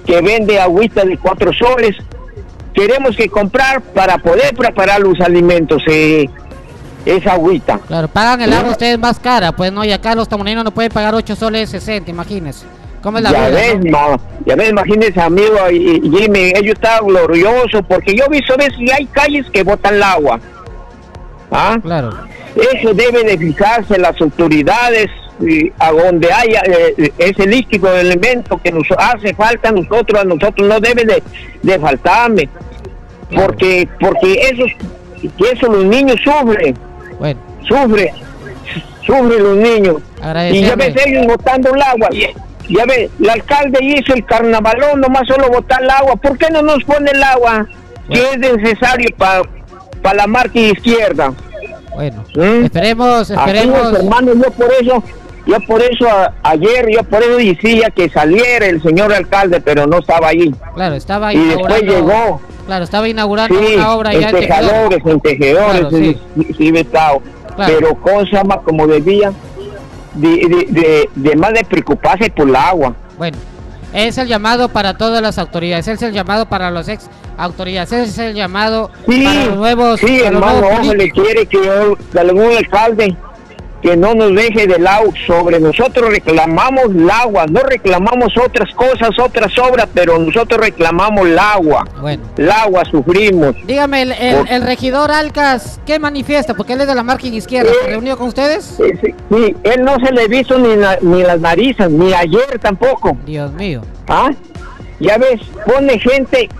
que vende agüita de 4 soles. Queremos que comprar para poder preparar los alimentos, esa agüita. Claro, pagan el agua ustedes más cara, pues no, y acá los tamaulineños no pueden pagar 8 soles 60, imagínense. ¿Cómo es la ya vida, ves, no? ya ves, imagínense, amigo, y Jimmy, ellos están gloriosos, porque yo he visto a veces que hay calles que botan el agua. ¿Ah? Claro. Eso debe de fijarse las autoridades, a donde haya ese líquido de elemento que nos hace falta a nosotros no debe de faltarme, porque eso los niños sufren. Bueno, sufren los niños, y ya ves ellos botando el agua. Ya ves, el alcalde hizo el carnavalón, nomás solo botar el agua. ¿Por qué no nos pone el agua que es necesario para la marca izquierda? Bueno, esperemos. Así es, hermano, yo por eso ayer decía que saliera el señor alcalde, pero no estaba allí. Claro, estaba y después llegó. Claro, estaba inaugurando una obra ya en Tejedores, claro, sí estado. Claro. Pero cosa más como debía de más de preocuparse por el agua. Bueno, es el llamado para todas las autoridades, es el llamado para los ex autoridades, es el llamado para los nuevos. Sí, hermano, ojo, le quiere que algún alcalde que no nos deje del agua. Sobre nosotros reclamamos el agua, no reclamamos otras cosas, otras obras, pero nosotros reclamamos el agua. Bueno, el agua sufrimos. Dígame, el regidor Alcas, ¿qué manifiesta? Porque él es de la margen izquierda, ¿se reunió con ustedes? Sí, él no se le visto ni las narices, ni ayer tampoco. Dios mío. ¿Ah? Ya ves, pone gente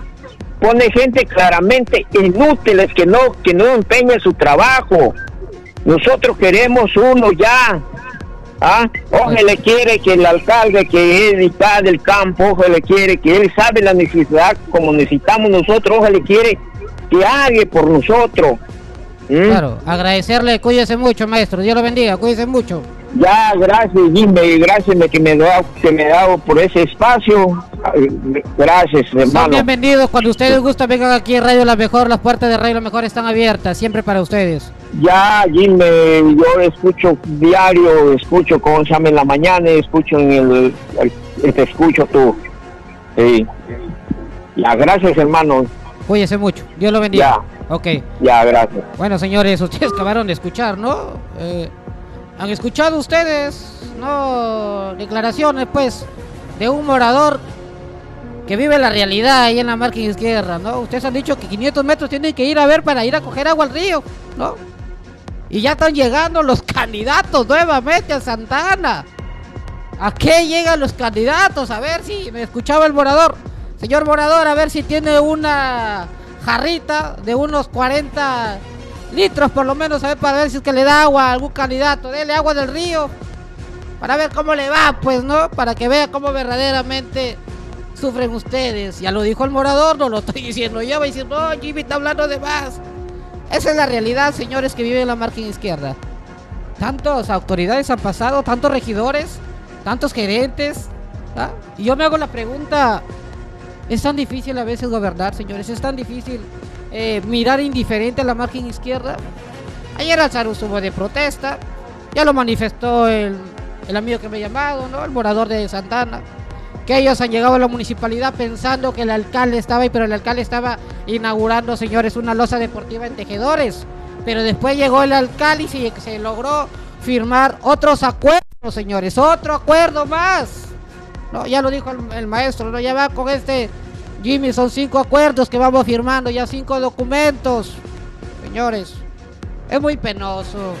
claramente inútiles que no empeña su trabajo. Nosotros queremos uno ya. Ojalá quiere que el alcalde que es mitad del campo, ojalá quiere que él sabe la necesidad como necesitamos nosotros, ojalá quiere que haga por nosotros. Claro, agradecerle, cuídese mucho, maestro, Dios lo bendiga, cuídese mucho. Ya, gracias, Jimmy, gracias que me ha dado por ese espacio. Gracias, hermano. Son bienvenidos, cuando ustedes gustan, vengan aquí en Radio La Mejor, las puertas de Radio La Mejor están abiertas, siempre para ustedes. Ya, Jimmy, yo escucho diario, como se llama en la mañana, escucho te escucho tú. Sí. Ya, gracias, hermano. Cuídese mucho, Dios lo bendiga. Ya. Ok. Ya, gracias. Bueno, señores, ustedes acabaron de escuchar, ¿no? ¿Han escuchado ustedes, no, declaraciones, pues, de un morador que vive la realidad ahí en la margen izquierda, ¿no? Ustedes han dicho que 500 metros tienen que ir a ver para ir a coger agua al río, ¿no? Y ya están llegando los candidatos nuevamente a Santa Ana. ¿A qué llegan los candidatos? A ver si me escuchaba el morador. Señor morador, a ver si tiene una jarrita de unos 40 litros por lo menos, a ver, para ver si es que le da agua a algún candidato. Dele agua del río para ver cómo le va, pues, ¿no? Para que vea cómo verdaderamente sufren ustedes. Ya lo dijo el morador, no lo estoy diciendo yo. Va a decir, no, Jimmy está hablando de más. Esa es la realidad, señores, que viven en la margen izquierda. Tantas autoridades han pasado, tantos regidores, tantos gerentes, y yo me hago la pregunta, ¿es tan difícil a veces gobernar, señores? ¿Es tan difícil mirar indiferente a la margen izquierda? Ayer Alzaro estuvo de protesta, ya lo manifestó el amigo que me ha llamado, ¿no? El morador de Santa Ana, que ellos han llegado a la municipalidad pensando que el alcalde estaba ahí, pero el alcalde estaba inaugurando, señores, una losa deportiva en Tejedores, pero después llegó el alcalde y se logró firmar otros acuerdos, señores, otro acuerdo más, ¿no? Ya lo dijo el maestro, ¿no? Ya va con Jimmy, son 5 acuerdos que vamos firmando, ya 5 documentos, señores. Es muy penoso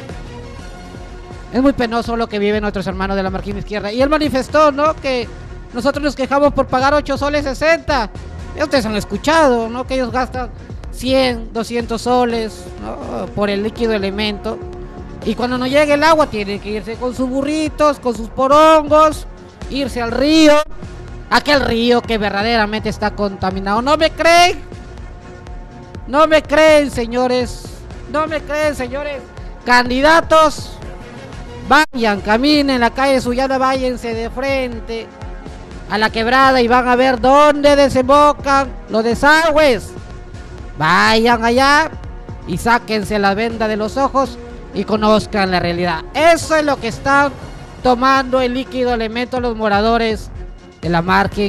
lo que viven nuestros hermanos de la margen izquierda. Y él manifestó, ¿no?, que nosotros nos quejamos por pagar 8 soles 60. Y ustedes han escuchado, ¿no?, que ellos gastan 100, 200 soles, ¿no?, por el líquido elemento. Y cuando no llegue el agua tienen que irse con sus burritos, con sus porongos, irse al río. Aquel río que verdaderamente está contaminado. ¿No me creen? No me creen, señores. No me creen, señores. Candidatos, vayan, caminen la calle Sullana, váyanse de frente a la quebrada y van a ver dónde desembocan los desagües. Vayan allá y sáquense la venda de los ojos y conozcan la realidad. Eso es lo que están tomando el líquido elemento los moradores de la margen